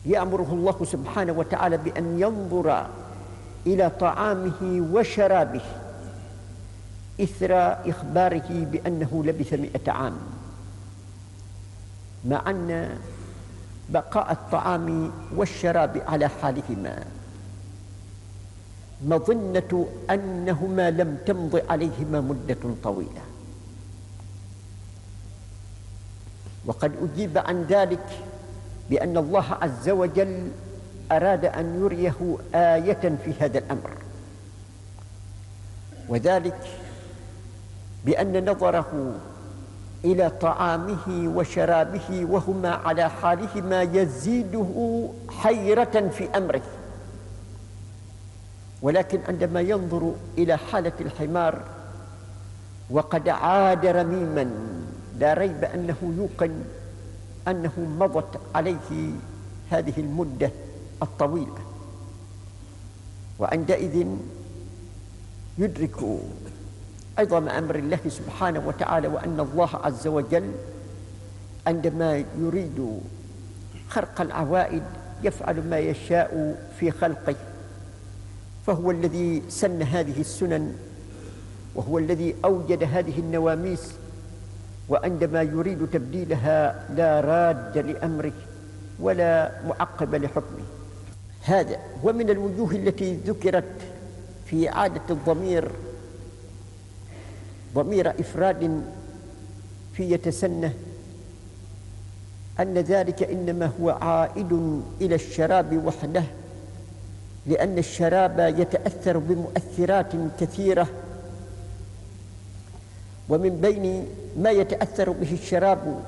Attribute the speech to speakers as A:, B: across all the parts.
A: يأمره الله سبحانه وتعالى بأن ينظر إلى طعامه وشرابه إثر إخباره بأنه لبث 100 عام، مع أن بقاء الطعام والشراب على حالهما مظنة أنهما لم تمض عليهما مدة طويلة. وقد أجيب عن ذلك بأن الله عز وجل أراد أن يريه آية في هذا الأمر، وذلك بأن نظره إلى طعامه وشرابه وهما على حالهما يزيده حيرة في أمره. ولكن عندما ينظر إلى حالة الحمار وقد عاد رميما لا ريب أنه يوقن أنه مضت عليه هذه المدة الطويلة، وعندئذ يدرك عظم أمر الله سبحانه وتعالى، وأن الله عز وجل عندما يريد خرق العوائد يفعل ما يشاء في خلقه، فهو الذي سن هذه السنن وهو الذي أوجد هذه النواميس، وعندما يريد تبديلها لا راد لأمره ولا معقب لحكمه. هذا ومن الوجوه التي ذكرت في إعادة الضمير ضمير إفراد في يتسنه أن ذلك إنما هو عائد إلى الشراب وحده، لأن الشراب يتأثر بمؤثرات كثيرة، ومن بين ما يتأثر به الشراب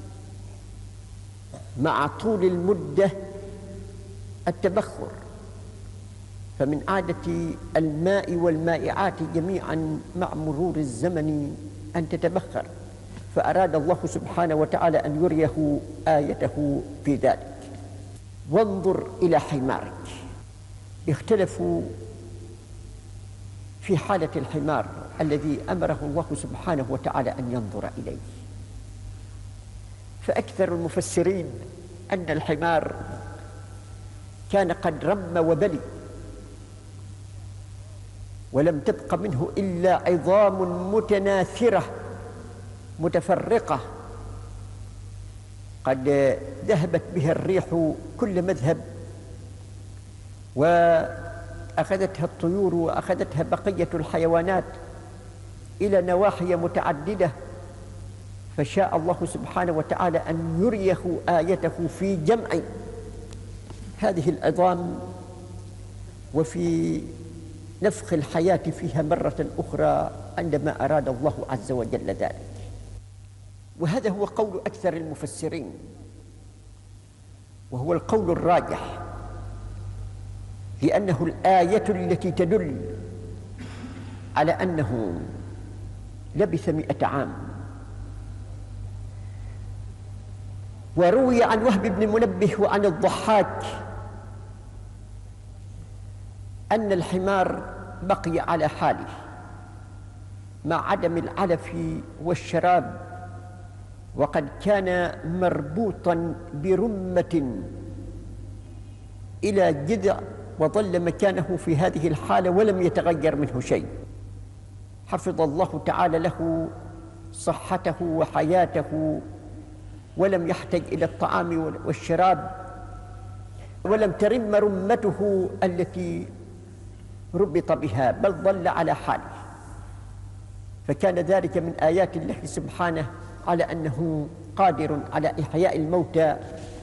A: مع طول المدة التبخر. فمن عادة الماء والمائعات جميعا مع مرور الزمن أن تتبخر، فأراد الله سبحانه وتعالى أن يريه آيته في ذلك. وانظر إلى حمارك. اختلفوا في حالة الحمار الذي أمره الله سبحانه وتعالى أن ينظر إليه، فأكثر المفسرين أن الحمار كان قد رم وبلي ولم تبق منه إلا عظام متناثرة متفرقة قد ذهبت بها الريح كل مذهب، وأخذتها الطيور وأخذتها بقية الحيوانات إلى نواحي متعددة. فشاء الله سبحانه وتعالى أن يريه آيته في جمع هذه العظام وفي نفخ الحياة فيها مرة أخرى عندما أراد الله عز وجل ذلك. وهذا هو قول أكثر المفسرين، وهو القول الراجح، لأنه الآية التي تدل على أنه لبث 100 عام. وروي عن وهب بن منبه وعن الضحاك أن الحمار بقي على حاله مع عدم العلف والشراب، وقد كان مربوطا برمة إلى جذع، وظل مكانه في هذه الحالة ولم يتغير منه شيء. حفظ الله تعالى له صحته وحياته، ولم يحتج إلى الطعام والشراب، ولم ترم رمته التي ربط بها، بل ظل على حاله. فكان ذلك من آيات الله سبحانه على أنه قادر على إحياء الموتى